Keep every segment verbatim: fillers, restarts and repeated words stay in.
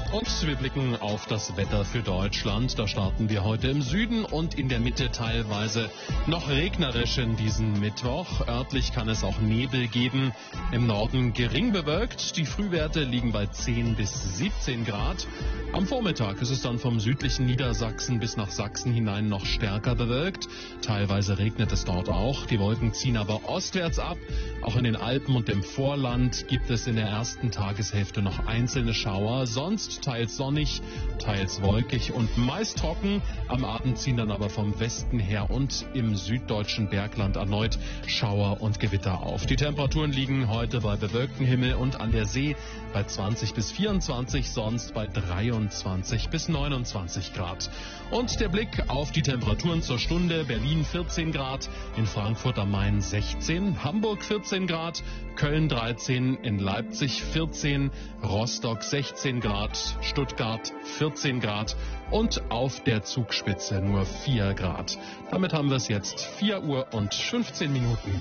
Und wir blicken auf das Wetter für Deutschland. Da starten wir heute im Süden und in der Mitte teilweise noch regnerisch in diesem Mittwoch. Örtlich kann es auch Nebel geben. Im Norden gering bewölkt. Die Frühwerte liegen bei zehn bis siebzehn Grad. Am Vormittag ist es dann vom südlichen Niedersachsen bis nach Sachsen hinein noch stärker bewölkt. Teilweise regnet es dort auch. Die Wolken ziehen aber ostwärts ab. Auch in den Alpen und dem Vorland gibt es in der ersten Tageshälfte noch einzelne Schauer. Sonst teils sonnig, teils wolkig und meist trocken. Am Abend ziehen dann aber vom Westen her und im süddeutschen Bergland erneut Schauer und Gewitter auf. Die Temperaturen liegen heute bei bewölktem Himmel und an der See bei zwanzig bis vierundzwanzig, sonst bei dreiundzwanzig bis neunundzwanzig Grad. Und der Blick auf die Temperaturen zur Stunde: Berlin vierzehn Grad, in Frankfurt am Main sechzehn, Hamburg vierzehn Grad, Köln dreizehn, in Leipzig vierzehn, Rostock sechzehn Grad, Stuttgart vierzehn Grad und auf der Zugspitze nur vier Grad. Damit haben wir es jetzt vier Uhr und fünfzehn Minuten.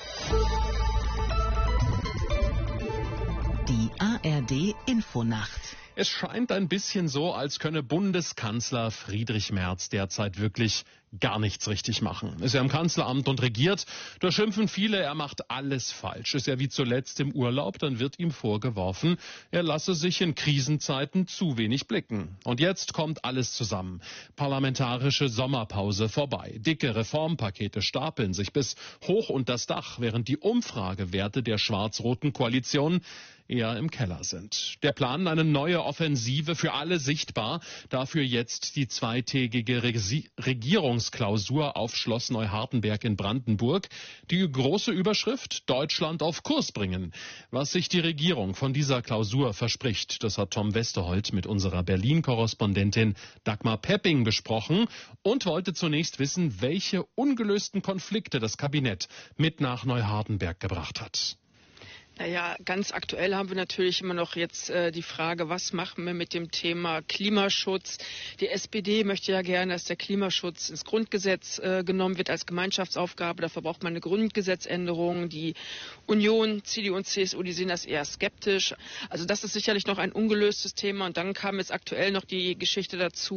Die A R D Infonacht. Es scheint ein bisschen so, als könne Bundeskanzler Friedrich Merz derzeit wirklich gar nichts richtig machen. Ist er im Kanzleramt und regiert, da schimpfen viele, er macht alles falsch. Ist er wie zuletzt im Urlaub, dann wird ihm vorgeworfen, er lasse sich in Krisenzeiten zu wenig blicken. Und jetzt kommt alles zusammen. Parlamentarische Sommerpause vorbei. Dicke Reformpakete stapeln sich bis hoch unter das Dach, während die Umfragewerte der schwarz-roten Koalition eher im Keller sind. Der Plan, eine neue Offensive für alle sichtbar, dafür jetzt die zweitägige Resi- Regierungsklausur auf Schloss Neuhardenberg in Brandenburg. Die große Überschrift: Deutschland auf Kurs bringen. Was sich die Regierung von dieser Klausur verspricht, das hat Tom Westerholt mit unserer Berlin-Korrespondentin Dagmar Pepping besprochen und wollte zunächst wissen, welche ungelösten Konflikte das Kabinett mit nach Neuhardenberg gebracht hat. Naja, ganz aktuell haben wir natürlich immer noch jetzt äh, die Frage, was machen wir mit dem Thema Klimaschutz? Die S P D möchte ja gerne, dass der Klimaschutz ins Grundgesetz äh, genommen wird als Gemeinschaftsaufgabe. Dafür braucht man eine Grundgesetzänderung. Die Union, C D U und C S U, die sehen das eher skeptisch. Also das ist sicherlich noch ein ungelöstes Thema. Und dann kam jetzt aktuell noch die Geschichte dazu,